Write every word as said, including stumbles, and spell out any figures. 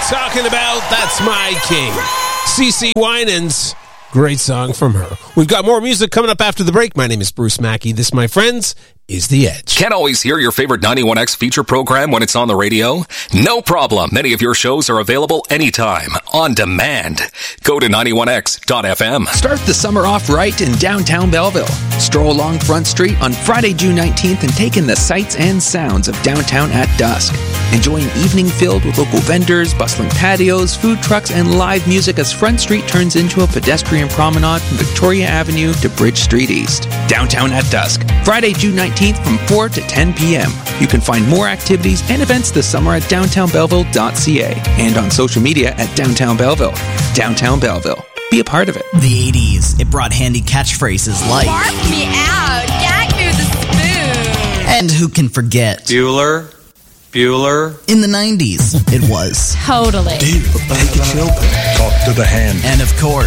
talking about? That's My King. CeCe Winans. Great song from her. We've got more music coming up after the break. My name is Bruce Mackey. This, my friends, is The Edge. Can't always hear your favorite ninety-one X feature program when it's on the radio? No problem. Many of your shows are available anytime, on demand. Go to ninety-one X dot F M. Start the summer off right in downtown Belleville. Stroll along Front Street on Friday, June nineteenth and take in the sights and sounds of downtown at dusk. Enjoy an evening filled with local vendors, bustling patios, food trucks, and live music as Front Street turns into a pedestrian promenade from Victoria Avenue to Bridge Street East. Downtown at dusk. Friday, June nineteenth from four to ten p.m. You can find more activities and events this summer at downtown belleville dot c a and on social media at Downtown Belleville. Downtown Belleville. Be a part of it. The eighties, it brought handy catchphrases like barf me out, gag me with a spoon. And who can forget? Bueller, Bueller. In the nineties, it was Totally. Deep, take a chill pill. Talk to the hand. And of course,